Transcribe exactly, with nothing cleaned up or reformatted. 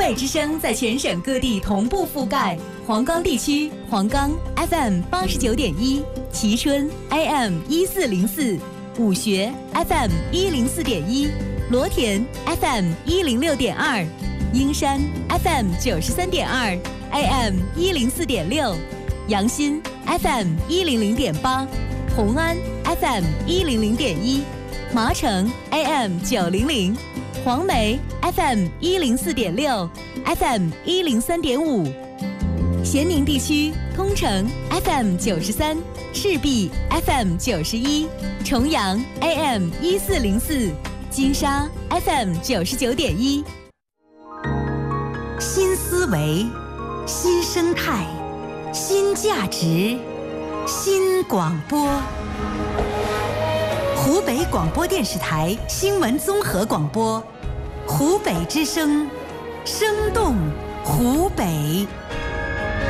北之声在全省各地同步覆盖。黄冈地区，黄冈 F M 八十九点一，蕲春 A M 一四零四，武穴 F M 一零四点一，罗田 F M 一零六点二，英山 F M 九十三点二 A M 一零四点六，阳新 F M 一零零点八，红安 F M 一零零点一，麻城 A M 九零零，黄梅 F M 一零四点六 ，F M 一零三点五。咸宁地区，通城 F M 九十三，赤壁 F M 九十一，重阳 A M 一四零四，金沙 F M 九十九点一。 新思维，新生态，新价值，新广播。湖北广播电视台新闻综合广播，湖北之声，生动湖北。